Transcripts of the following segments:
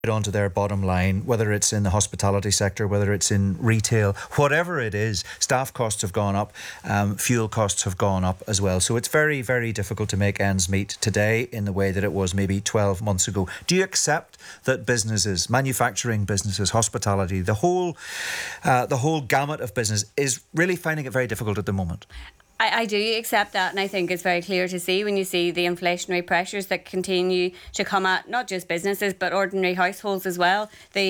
onto their bottom line, whether it's in the hospitality sector, whether it's in retail, whatever it is. Staff costs have gone up, fuel costs have gone up as well. So it's very, very difficult to make ends meet today in the way that it was maybe 12 months ago. Do you accept that businesses, manufacturing businesses, hospitality, the whole gamut of business is really finding it very difficult at the moment? I do accept that, and I think it's very clear to see when you see the inflationary pressures that continue to come at not just businesses but ordinary households as well.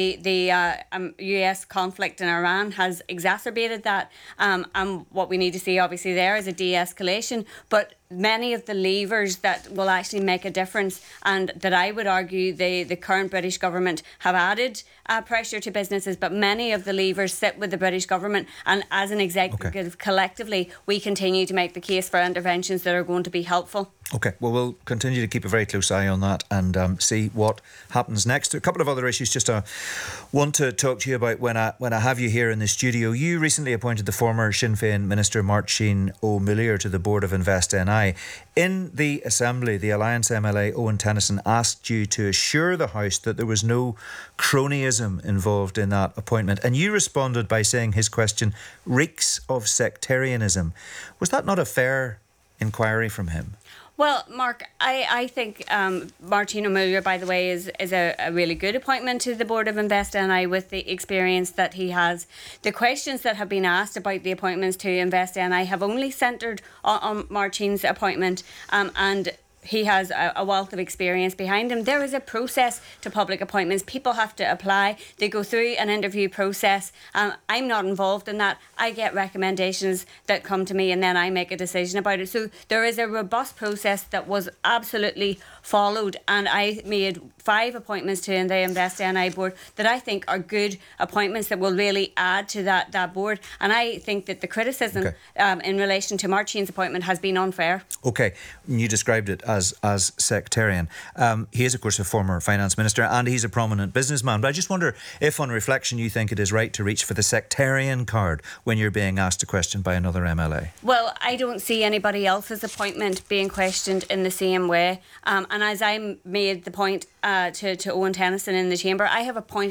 The US conflict in Iran has exacerbated that, and what we need to see obviously there is a de-escalation, but many of the levers that will actually make a difference, and that I would argue the current British government have added pressure to businesses, but many of the levers sit with the British government, and as an executive collectively we continue to make the case for interventions that are going to be helpful. Okay, well, we'll continue to keep a very close eye on that and see what happens next. A couple of other issues just want to talk to you about when I have you here in the studio. You recently appointed the former Sinn Féin Minister Máirtín Ó Muilleoir to the board of Invest NI. In the Assembly, the Alliance MLA Owen Tennyson asked you to assure the House that there was no cronyism involved in that appointment, and you responded by saying his question reeks of sectarianism. Was that not a fair inquiry from him? Well, Mark, I think Máirtín Ó Muilleoir, by the way, is a really good appointment to the board of Invest NI with the experience that he has. The questions that have been asked about the appointments to Invest NI have only centred on Máirtín's appointment, and he has a wealth of experience behind him. There is a process to public appointments. People have to apply. They go through an interview process. I'm not involved in that. I get recommendations that come to me and then I make a decision about it. So there is a robust process that was absolutely followed, and I made 5 appointments to the Invest NI board that I think are good appointments that will really add to that board. And I think that the criticism in relation to Máirtín's appointment has been unfair. Okay, you described it as sectarian. He is, of course, a former finance minister and he's a prominent businessman. But I just wonder if, on reflection, you think it is right to reach for the sectarian card when you're being asked a question by another MLA. Well, I don't see anybody else's appointment being questioned in the same way. And as I made the point to Owen Tennyson in the chamber, I have appointed